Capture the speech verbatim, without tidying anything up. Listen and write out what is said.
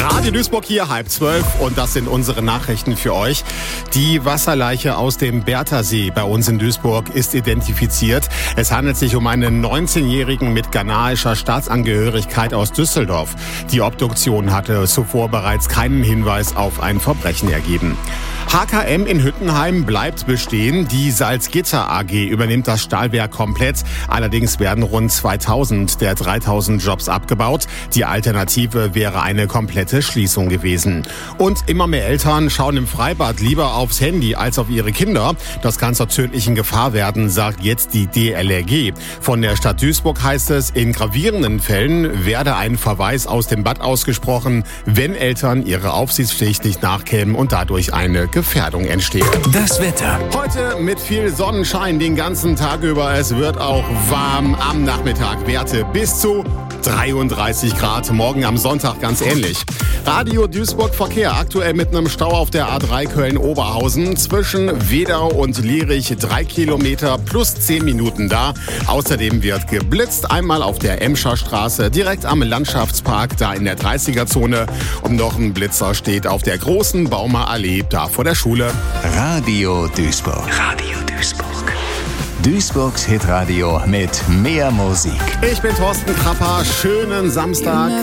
Radio Duisburg hier, halb zwölf, und das sind unsere Nachrichten für euch. Die Wasserleiche aus dem Berthersee bei uns in Duisburg ist identifiziert. Es handelt sich um einen neunzehnjährigen mit ghanaischer Staatsangehörigkeit aus Düsseldorf. Die Obduktion hatte zuvor bereits keinen Hinweis auf ein Verbrechen ergeben. H K M in Hüttenheim bleibt bestehen. Die Salzgitter A G übernimmt das Stahlwerk komplett. Allerdings werden rund zweitausend der dreitausend Jobs abgebaut. Die Alternative wäre eine komplette Schließung gewesen. Und immer mehr Eltern schauen im Freibad lieber aufs Handy als auf ihre Kinder. Das kann zur tödlichen Gefahr werden, sagt jetzt die D L R G. Von der Stadt Duisburg heißt es, in gravierenden Fällen werde ein Verweis aus dem Bad ausgesprochen, wenn Eltern ihre Aufsichtspflicht nicht nachkämen und dadurch eine Gefährdung entsteht. Das Wetter. Heute mit viel Sonnenschein den ganzen Tag über. Es wird auch warm. Am Nachmittag Werte bis zu dreiunddreißig Grad. Morgen am Sonntag ganz ähnlich. Radio Duisburg Verkehr. Aktuell mit einem Stau auf der A drei Köln-Oberhausen. Zwischen Wedau und Lierich drei Kilometer plus zehn Minuten da. Außerdem wird geblitzt. Einmal auf der Emscher Straße direkt am Landschaftspark, da in der dreißiger-Zone. Und noch ein Blitzer steht auf der großen Baumer Allee, da vor der Schule. Radio Duisburg. Radio Duisburg. Duisburgs Hitradio mit mehr Musik. Ich bin Thorsten Krapper. Schönen Samstag.